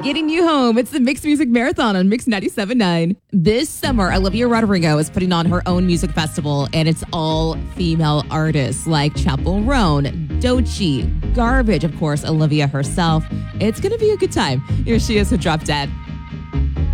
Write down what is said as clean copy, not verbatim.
getting you home. It's the Mixed Music Marathon on Mix 97.9. This summer, Olivia Rodrigo is putting on her own music festival, and it's all female artists like Chappell Roan, Doechii, Garbage, of course, Olivia herself. It's going to be a good time. Here she is with Drop Dead.